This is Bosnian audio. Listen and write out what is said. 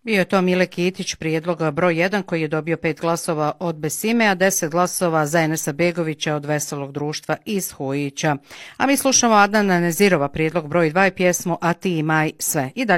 Bio je to Mile Kitić, prijedlog broj 1 koji je dobio 5 glasova od Besime, a 10 glasova za Enesa Begovića od Veselog društva iz Hujića. A mi slušamo Adnana Nezirova, prijedlog broj 2 i pjesmu A ti imaj sve. I dalje